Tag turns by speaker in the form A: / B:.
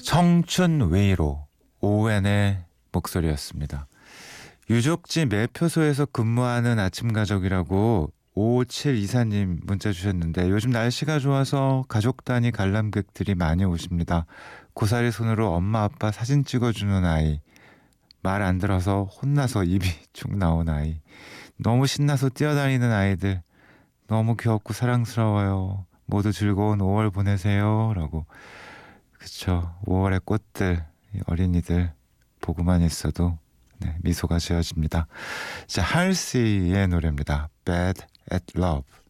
A: 청춘 웨이로 오웬의 목소리였습니다. 유적지 매표소에서 근무하는 아침 가족이라고 5724님 문자 주셨는데, 요즘 날씨가 좋아서 가족 단위 관람객들이 많이 오십니다. 고사리 손으로 엄마 아빠 사진 찍어주는 아이, 말 안 들어서 혼나서 입이 축 나온 아이, 너무 신나서 뛰어다니는 아이들, 너무 귀엽고 사랑스러워요. 모두 즐거운 5월 보내세요 라고. 그쵸, 5월의 꽃들, 어린이들 보고만 있어도 미소가 지어집니다. 자, 할시의 노래입니다. Bad at Love.